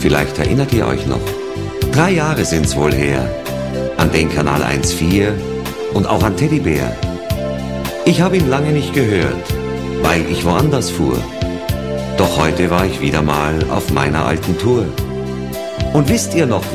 Vielleicht erinnert ihr euch noch. 3 Jahre sind's wohl her. An den Kanal 1,4 und auch an Teddybär. Ich habe ihn lange nicht gehört, weil ich woanders fuhr. Doch heute war ich wieder mal auf meiner alten Tour. Und wisst ihr noch,